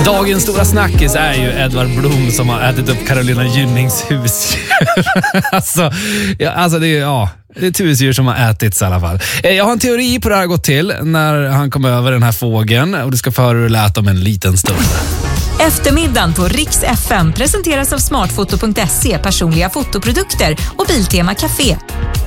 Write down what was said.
Dagens stora snackis är ju Edvard Blom som har ätit upp Carolina Gynnings husdjur. alltså det är ett husdjur som har ätits i alla fall. Jag har en teori på det här har gått till när han kom över den här fågeln och du ska få höra hur det lät om en liten stund. Eftermiddagen på Rix FM presenteras av smartfoto.se, personliga fotoprodukter och Biltema Café.